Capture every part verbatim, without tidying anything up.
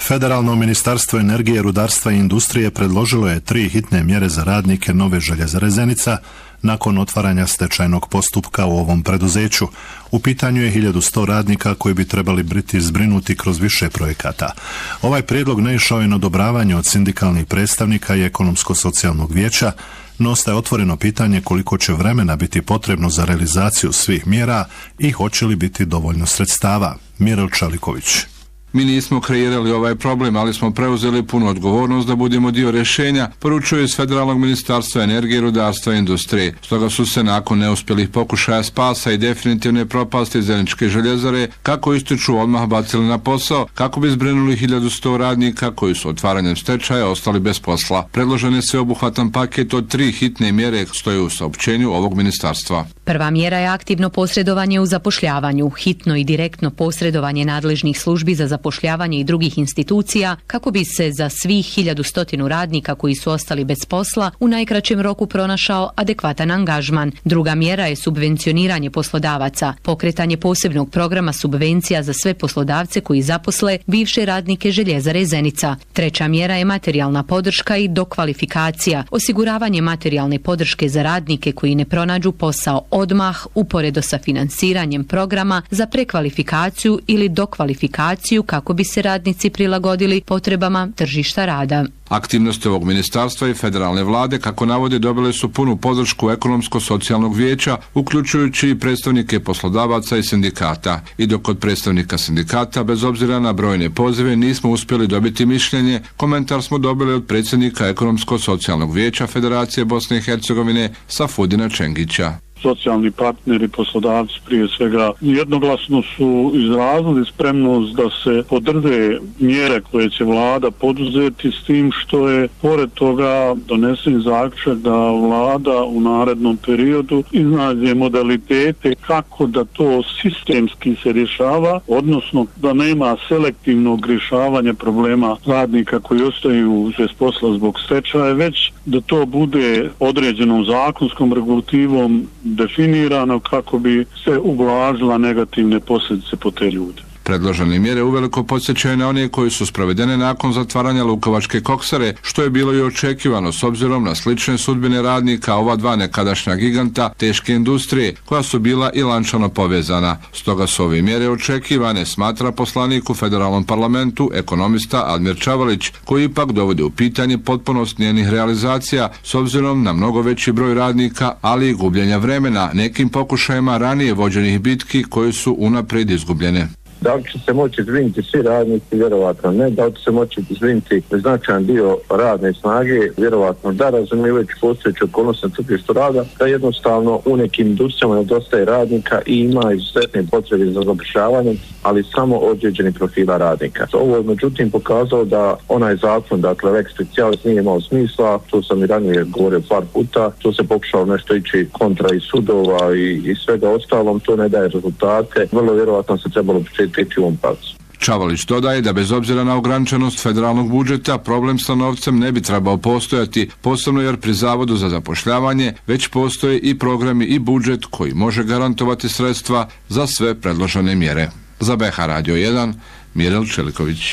Federalno ministarstvo energije, rudarstva i industrije predložilo je tri hitne mjere za radnike Nove željezare Zenica nakon otvaranja stečajnog postupka u ovom preduzeću. U pitanju je hiljadu sto radnika koji bi trebali biti zbrinuti kroz više projekata. Ovaj prijedlog naišao je na odobravanje od sindikalnih predstavnika i ekonomsko-socijalnog vijeća, no ostaje otvoreno pitanje koliko će vremena biti potrebno za realizaciju svih mjera i hoće li biti dovoljno sredstava. Mirel Čaliković. Mi nismo kreirali ovaj problem, ali smo preuzeli punu odgovornost da budemo dio rješenja, poručuje iz Federalnog ministarstva energije, rudarstva i industrije. Stoga su se nakon neuspjelih pokušaja spasa i definitivne propasti Zeničke željezare, kako ističu, odmah bacili na posao, kako bi zbrinuli hiljadu sto radnika koji su otvaranjem stečaja ostali bez posla. Predložen je sveobuhvatan paket od tri hitne mjere, stoje u saopćenju ovog ministarstva. Prva mjera je aktivno posredovanje u zapošljavanju, hitno i direktno posredovanje nadležnih službi za zapošljavanje i drugih institucija kako bi se za svih hiljadu stotinu radnika koji su ostali bez posla u najkraćem roku pronašao adekvatan angažman. Druga mjera je subvencioniranje poslodavaca, pokretanje posebnog programa subvencija za sve poslodavce koji zaposle bivše radnike željezare Zenica. Treća mjera je materijalna podrška i dokvalifikacija, osiguravanje materijalne podrške za radnike koji ne pronađu posao odmah uporedo sa finansiranjem programa za prekvalifikaciju ili dokvalifikaciju kako bi se radnici prilagodili potrebama tržišta rada. Aktivnosti ovog ministarstva i federalne vlade, kako navode, dobile su punu podršku ekonomsko-socijalnog vijeća, uključujući i predstavnike poslodavaca i sindikata. I dok od predstavnika sindikata, bez obzira na brojne pozive, nismo uspjeli dobiti mišljenje, komentar smo dobili od predsjednika ekonomsko-socijalnog vijeća Federacije Bosne i Hercegovine Safudina Čengića. Socijalni partneri, poslodavci prije svega jednoglasno su izrazili spremnost da se podrže mjere koje će vlada poduzeti, s tim što je pored toga donesen zaključak da vlada u narednom periodu iznađe modalitete kako da to sistemski se rješava, odnosno da nema selektivnog rješavanja problema radnika koji ostaju bez posla zbog stečaja, već da to bude određenom zakonskom regulativom definirano kako bi se ublažila negativne posljedice po te ljude. Predložene mjere uveliko podsjećaju na one koji su sprovedene nakon zatvaranja Lukovačke koksare, što je bilo i očekivano s obzirom na slične sudbine radnika ova dva nekadašnja giganta teške industrije, koja su bila i lančano povezana. Stoga su ove mjere očekivane, smatra poslanik u federalnom parlamentu, ekonomista Admir Čavalić, koji ipak dovodi u pitanje potpunost njenih realizacija s obzirom na mnogo veći broj radnika, ali i gubljenja vremena nekim pokušajima ranije vođenih bitki koji su unaprijed izgubljene. Da li će se moći zbrinuti svi radnici? Vjerovatno ne. Da li će se moći zbrinuti značajan dio radne snage? Vjerovatno da, razumijevajući postojeće okolnosti na tržištu rada, da jednostavno u nekim industrijama nedostaje radnika i ima izuzetne potrebe za zapošljavanje, ali samo određeni profila radnika. Ovo je međutim pokazao da onaj zakon, dakle lex specialis, nije imao smisla, to sam i ranije govorio par puta, to se pokušao nešto ići kontra i sudova i, i svega ostalom, to ne daje rezultate, vrlo vjerovatno se trebalo početi u ovom pravcu. Čavalić dodaje da bez obzira na ograničenost federalnog budžeta problem sa novcem ne bi trebao postojati, posebno jer pri Zavodu za zapošljavanje već postoje i programi i budžet koji može garantovati sredstva za sve predložene mjere. Za B H Radio jedan, Mirel Čeliković.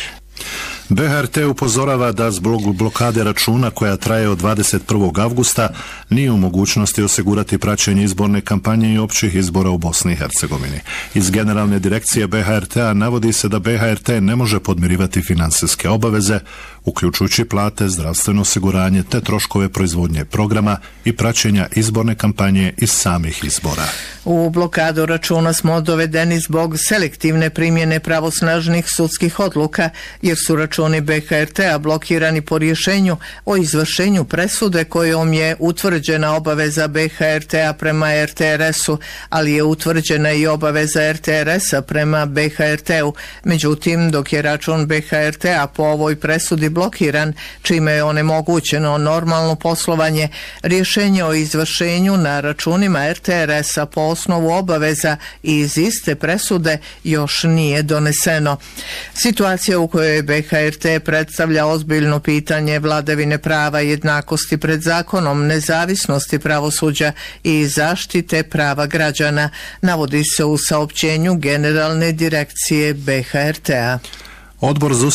B H R T upozorava da zbog blokade računa koja traje od dvadeset prvog avgusta nije u mogućnosti osigurati praćenje izborne kampanje i općih izbora u Bosni i Hercegovini. Iz Generalne direkcije B H R T-a navodi se da B H R T ne može podmirivati finansijske obaveze, uključujući plate, zdravstveno osiguranje te troškove proizvodnje programa i praćenja izborne kampanje iz samih izbora. U blokadu računa smo dovedeni zbog selektivne primjene pravosnažnih sudskih odluka, jer su računi B H R T-a blokirani po rješenju o izvršenju presude kojom je utvrđena obaveza B H R T-a prema R T R S-u, ali je utvrđena i obaveza R T R S-a prema B H R T-u. Međutim, dok je račun B H R T-a po ovoj presudi blokiran, čime je onemogućeno normalno poslovanje, rješenje o izvršenju na računima R T R S-a po osnovu obaveza iz iste presude još nije doneseno. Situacija u kojoj B H R T predstavlja ozbiljno pitanje vladavine prava, jednakosti pred zakonom, nezavisnosti pravosuđa i zaštite prava građana, navodi se u saopćenju Generalne direkcije B H R T-a. Odbor za